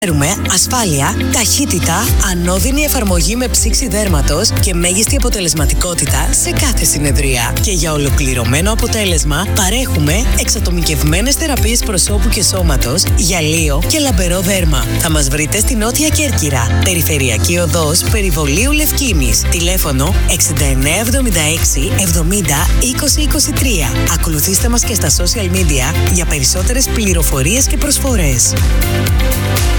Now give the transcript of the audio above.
Ασφάλεια, ταχύτητα, ανώδυνη εφαρμογή με ψήξη δέρματος και μέγιστη αποτελεσματικότητα σε κάθε συνεδρία. Και για ολοκληρωμένο αποτέλεσμα παρέχουμε εξατομικευμένες θεραπείες προσώπου και σώματος, γυαλίο και λαμπερό δέρμα. Θα μας βρείτε στη Νότια Κέρκυρα, Περιφερειακή Οδός Περιβολίου Λευκήμης. Τηλέφωνο 6976 70 2023. Ακολουθήστε μας και στα social media για περισσότερες πληροφορίες και προσφορές.